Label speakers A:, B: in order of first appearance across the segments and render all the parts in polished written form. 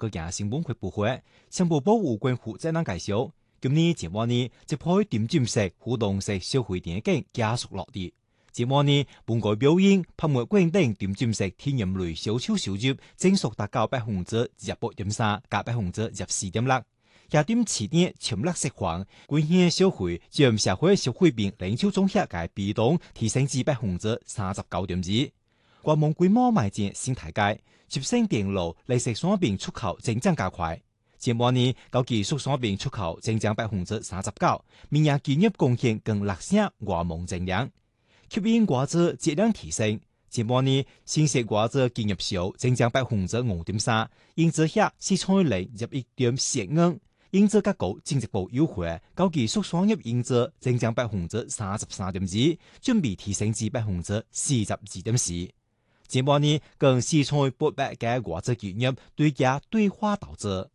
A: 各家新聞會不會，商務部有關負責人介紹，今年節目呢，即批點進式互動式消費電影加速落地。節目呢，本個表演拍賣觀等點進式體驗類小超小入，正數達到28.3%加24.6%。也點起點全力釋放，貢獻消費，將社會消費品零售總額嘅比重提升至39.2%。國門規模邁進新台階，集成電路、綠色商品出口增長加快。節目呢，高技術商品出口增長39%，明年建業貢獻更立升國門增量，吸引國際質量提升。節目呢，新式國際建業銷增長5.3%，因之下市場率入1.45%。因此，各國經濟部優惠，高技術商業因子增長33.2%，準備提升至42.4%。節目呢，更市場800嘅國際企業對家對話投資。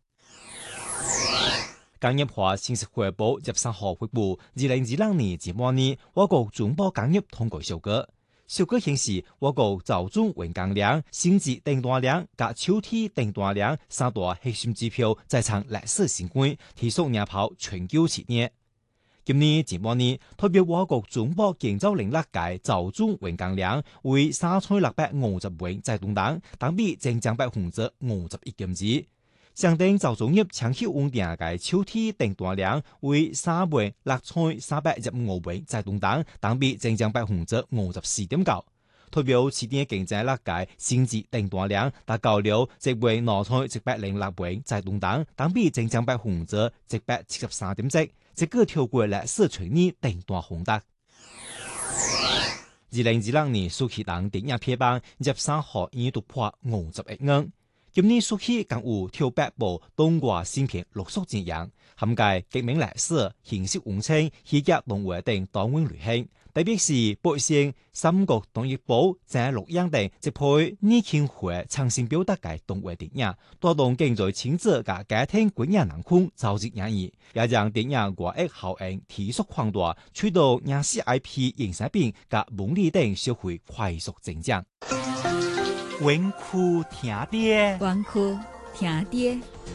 A: 工業化信息匯報13號發布2022年節目呢，我國中部工業統計數據。數據顯示，我國造總運工量、新制訂單量及抽屜訂單量三大核心指標再創歷史新高，提速壓跑全球7年。今年節目呢，代表我國中部建造領域嘅造總運工量為3,650萬載噸當，同比增長51.2%。相對造總業長期穩定嘅抽屜訂單量為3,615萬載噸當，同比增長54.9%。代表7年經濟力嘅新制訂單量達到了1,208萬載噸當，同比增長173.7%，這個超過歷史全年訂單宏達。2022年暑期檔電影票房13號已突破50億元。今年暑期更有超8部動畫新片陸續上映，涵蓋革命歷史、形式溫情、戲劇動畫等多元類型。特別是百姓、三國統一部、正錄影等一批年輕化創新表達嘅動畫電影，帶動經濟親子嘅家庭觀影人群召集人意，也讓電影國益效應提速擴大，驅動影視 IP 影視品及文理等消費快速增長。文庫聽爹，
B: 文庫聽爹，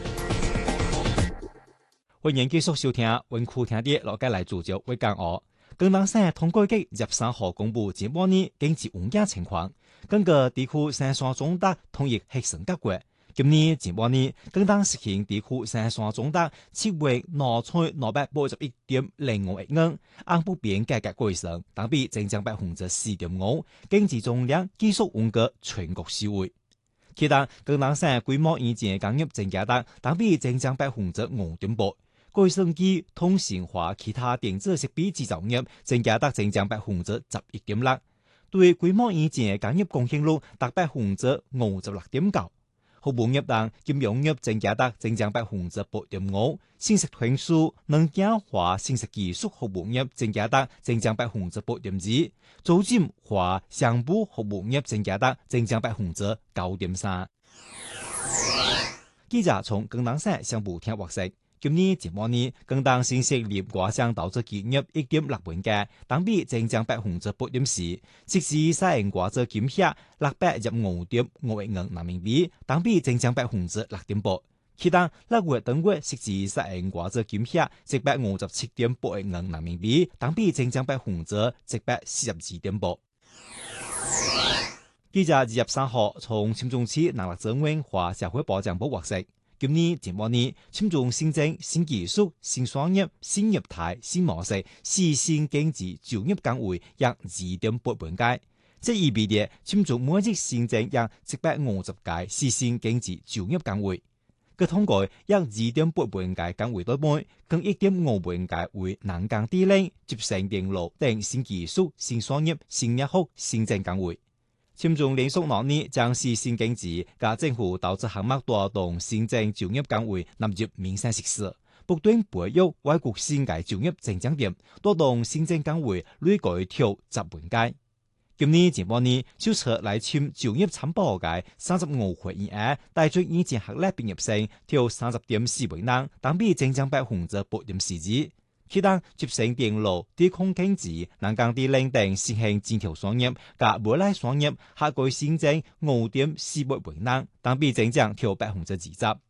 A: 歡迎繼續收聽文庫聽爹，落街來主角為講哦。廣東省統計局13號公布節目呢經濟環境情況，根據地區生產總值統一核算結果，今年節目呢廣東實行地區生產總值7月281.05億元，按不變價格計算，同比增長4.5%，經濟總量繼續穩居全國首位。其他廣東省規模以前工業增加值，同比增長5.8%。計算機、通信化其他電子設備製造業增加值增長11.6%，對規模以前工業貢獻率達56.9%。服務業等金融業增加值增長8.5%，信息傳輸、能源化、信息技術服務業增加值增長8.2%，租賃化、商務服務業增加值增長9.3%。記者從廣東省商務廳獲悉，今年節目呢，廣東省設立外商投資企業1.6萬家，同比增長8.4%，實施私人外資金額615.5億元人民幣，同比增長6.8%。其他6月等月實施私人外資金額157.8億元人民幣，同比增長142.8%。記者23號從深圳市南樂鎮文化社會保障部獲悉，今年節目呢，深圳新增新技術、新商業、新業態、新模式4新經濟就業崗位約 2.8 萬家，這意味着深圳每日新增約150家4新經濟就業崗位。據統計，約 2.8 萬家崗位當中，更 1.5 萬家為南港地領、集成電路等新技術、新商業、新業務新增崗位。深圳連續兩年將4新經濟加政府投資項目帶動新增就業崗位納入民生設施，不斷培育外國新嘅就業增長點，帶動新增崗位累計超10萬家。今年節目呢，就出來簽就業參保嘅35歲以下大專以前學歷畢業生超 30.4 萬人，同比增長8.4%。其他集成電路、低空經濟、南港地領等新興尖條商業及未來商業，下個新增5.4萬人，同比增長超20%。